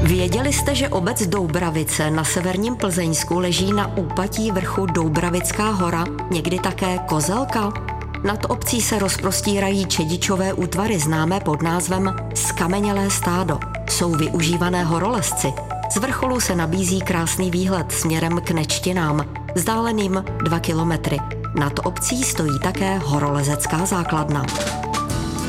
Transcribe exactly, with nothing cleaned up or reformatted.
Věděli jste, že obec Doubravice na severním Plzeňsku leží na úpatí vrchu Doubravická hora, někdy také Kozelka? Nad obcí se rozprostírají čedičové útvary známé pod názvem Skamenělé stádo. Jsou využívané horolezci. Z vrcholu se nabízí krásný výhled směrem k Nečtinám, vzdáleným dva kilometry. Nad obcí stojí také horolezecká základna.